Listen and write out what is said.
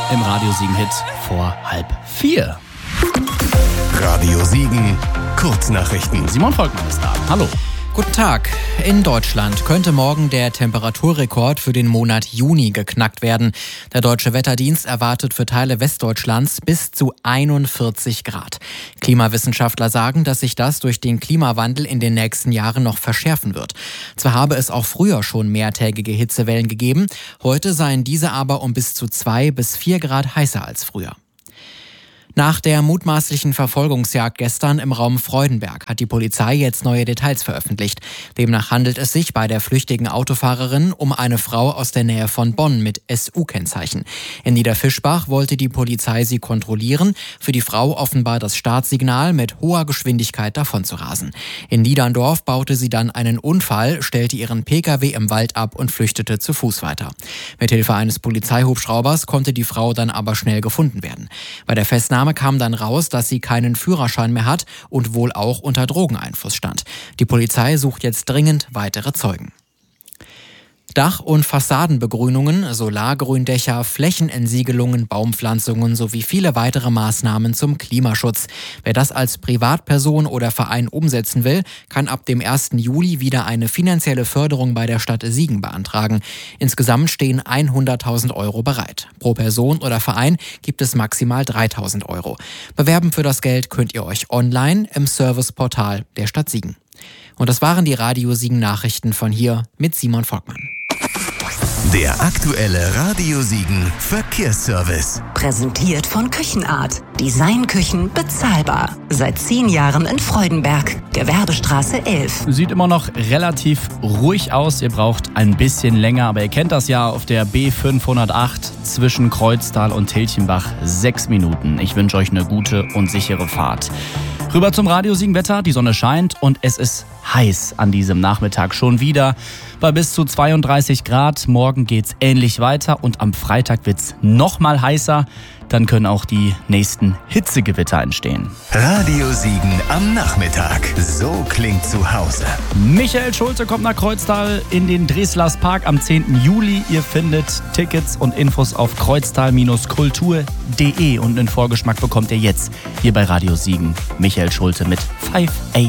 im Radio Siegen-Hit vor 3:30. Radio Siegen, Kurznachrichten. Simon Volkmann ist da. Hallo. Guten Tag. In Deutschland könnte morgen der Temperaturrekord für den Monat Juni geknackt werden. Der Deutsche Wetterdienst erwartet für Teile Westdeutschlands bis zu 41 Grad. Klimawissenschaftler sagen, dass sich das durch den Klimawandel in den nächsten Jahren noch verschärfen wird. Zwar habe es auch früher schon mehrtägige Hitzewellen gegeben, heute seien diese aber um bis zu 2 bis 4 Grad heißer als früher. Nach der mutmaßlichen Verfolgungsjagd gestern im Raum Freudenberg hat die Polizei jetzt neue Details veröffentlicht. Demnach handelt es sich bei der flüchtigen Autofahrerin um eine Frau aus der Nähe von Bonn mit SU-Kennzeichen. In Niederfischbach wollte die Polizei sie kontrollieren, für die Frau offenbar das Startsignal, mit hoher Geschwindigkeit davonzurasen. In Niederndorf baute sie dann einen Unfall, stellte ihren Pkw im Wald ab und flüchtete zu Fuß weiter. Mithilfe eines Polizeihubschraubers konnte die Frau dann aber schnell gefunden werden. Bei der Festnahme kam dann raus, dass sie keinen Führerschein mehr hat und wohl auch unter Drogeneinfluss stand. Die Polizei sucht jetzt dringend weitere Zeugen. Dach- und Fassadenbegrünungen, Solargründächer, Flächenentsiegelungen, Baumpflanzungen sowie viele weitere Maßnahmen zum Klimaschutz. Wer das als Privatperson oder Verein umsetzen will, kann ab dem 1. Juli wieder eine finanzielle Förderung bei der Stadt Siegen beantragen. Insgesamt stehen 100.000 Euro bereit. Pro Person oder Verein gibt es maximal 3.000 Euro. Bewerben für das Geld könnt ihr euch online im Serviceportal der Stadt Siegen. Und das waren die Radio Siegen Nachrichten von hier mit Simon Volkmann. Der aktuelle Radio Siegen Verkehrsservice. Präsentiert von Küchenart. Designküchen bezahlbar. Seit 10 Jahren in Freudenberg. Gewerbestraße 11. Sieht immer noch relativ ruhig aus. Ihr braucht ein bisschen länger, aber ihr kennt das ja auf der B508 zwischen Kreuztal und Tilchenbach. 6 Minuten. Ich wünsche euch eine gute und sichere Fahrt. Rüber zum Radio Siegen Wetter. Die Sonne scheint und es ist heiß an diesem Nachmittag schon wieder. Bei bis zu 32 Grad. Morgen geht's ähnlich weiter und am Freitag wird's noch mal heißer. Dann können auch die nächsten Hitzegewitter entstehen. Radio Siegen am Nachmittag. So klingt zu Hause. Michael Schulte kommt nach Kreuztal in den Dreslers Park am 10. Juli. Ihr findet Tickets und Infos auf kreuztal-kultur.de und einen Vorgeschmack bekommt ihr jetzt hier bei Radio Siegen. Michael Schulte mit 5 AM.